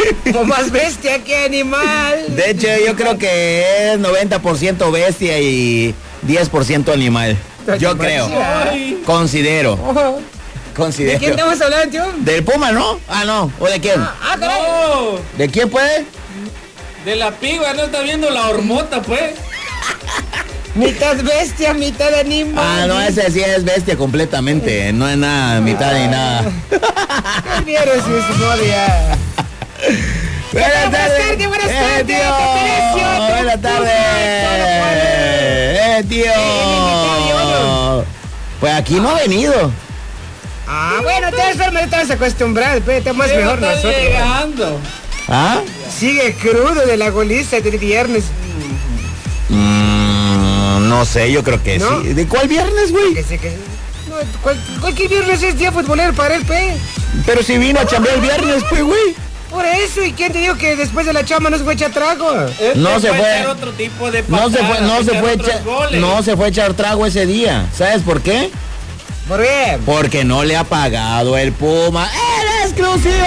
Como más bestia que animal. De hecho, yo creo que es 90% bestia y 10% animal. Yo creo. Considero. ¿De quién estamos hablando, tío? Del puma, ¿no? Ah, no. ¿O de quién? Caray. No, ¿De quién puede? de la piba, no está viendo la hormota, pues. Mitad bestia, mitad animal. Ah, no, ese sí es bestia completamente. No es nada, mitad ni nada. ¿Qué vieron su historia? Buenas tardes, tío. te aprecio, Buenas tardes. Tío. Pues aquí no ha venido. Bueno, te estás acostumbrado, pero estamos mejor está nosotros. llegando. ¿Ah? Sigue crudo de la goliza del viernes. No sé, yo creo que ¿No? sí. ¿De cuál viernes, güey? Que sí. No, cualquier viernes es día futbolero para el pe. Pero si vino a chambear el viernes, pues, güey. Por eso, ¿y quién te dijo que después de la chamba no se fue a echar trago? No se fue. Otro tipo de No se fue, no se fue, goles. no se fue a echar trago ese día. ¿Sabes por qué? ¿Por qué? Porque no le ha pagado el Puma. ¡En exclusiva!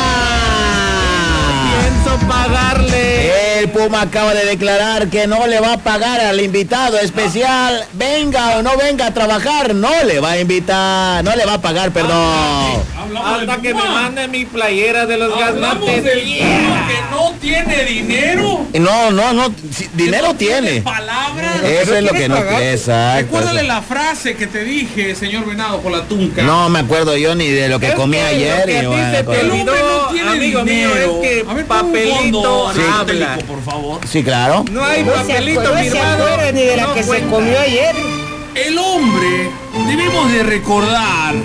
Pienso pagarle. El Puma acaba de declarar que no le va a pagar al invitado especial. Venga o no venga a trabajar, no le va a invitar. No le va a pagar, perdón. Hasta que me mande mi playera de los Hablamos gaznates. del Puma que no tiene dinero. No, dinero no tiene. Palabras. Eso es lo que no pagar. exacto. Recuérdale la frase que te dije, señor Venado, por la tunca. No me acuerdo yo ni de lo que comí ayer. Lo que a ni ti bueno, se te El hombre olvidó, no tiene amigo dinero. mío, es que A ver, papelito sí, habla. por favor. Sí, claro. No hay No se papelito firmado. acuerda ni de la no que se cuenta. comió ayer. El hombre, debemos de recordar.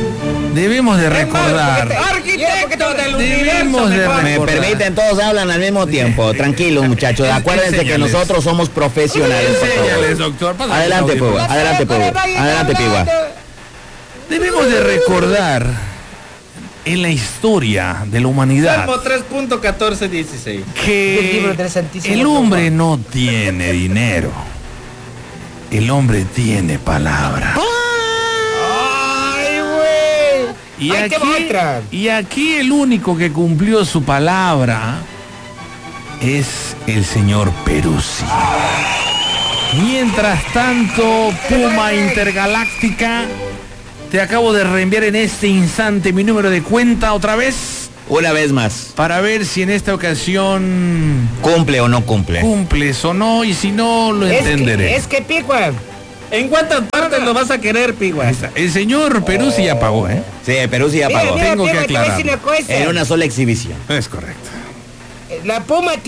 Arquitecto del Debemos universo. de mejor. Me permiten, todos hablan al mismo tiempo. Tranquilos, muchachos. Acuérdense que Enséñales. nosotros somos profesionales. por favor. Enséñales, doctor. Pásale Adelante, los Puma. audífonos. Adelante, Puma. Adelante, Pigua. Debemos de recordar en la historia de la humanidad Salmo 3.14.16. Del libro que del Santísimo el hombre no tiene dinero. El hombre tiene palabra. ¡Ay, güey! Y Ahí te va otra. aquí el único que cumplió su palabra es el señor Peruzzi. Mientras tanto, Puma Intergaláctica, te acabo de reenviar en este instante mi número de cuenta otra vez Una vez más. para ver si en esta ocasión ¿Cumple o no cumple? cumples o no, y si no lo entenderé. Es que Picua. ¿En cuántas partes lo vas a querer, Pigua? Ahí está. El señor Peruzzi ya pagó, ¿eh? Sí, Perú sí ya pagó. Tengo que Picua, te voy a decir aclarar. una cosa. En una sola exhibición. Es correcto. La Puma